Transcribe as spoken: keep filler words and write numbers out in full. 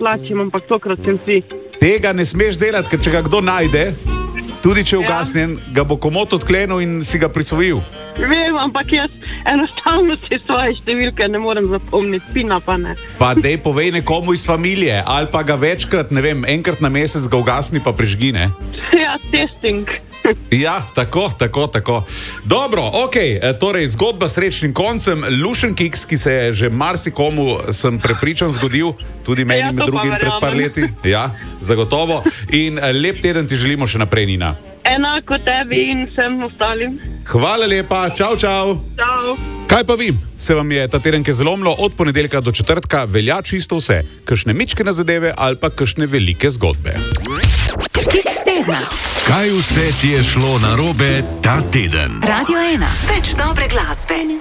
plačim, ampak tokrat sem si. Tega ne smeš delati, ker če ga kdo najde, tudi če je ugasnjen, ja. ga bo komot odklenil in si ga prisvojil. Vem, ampak jaz enostavno si svoje številke ne morem zapomniti, pina pa ne. Pa dej povej nekomu iz familije, ali pa ga večkrat, ne vem, enkrat na mesec ga ugasni pa prižgi, ne? Ja, testing. Ja, tako, tako, tako. Dobro, ok, torej zgodba s srečnim koncem, lušen kiks, ki se je že marsikomu, sem prepričan, zgodil, tudi meni Ja, med to pa drugim pred par verjamem. leti. Ja, zagotovo. In eh, lep teden ti želimo še naprej, Nina. Enako tebi in vsem ostalim. Hvala lepa, čau, čau. Čau. Kaj pa vi? Se vam je ta teden kaj zlomilo? Od ponedeljka do četrtka velja čisto vse. Kakšne mičkene zadeve ali pa kakšne velike zgodbe. Kiks tedna. Kaj vse ti je šlo narobe ta teden? Radio ena. Več dobre glasbe.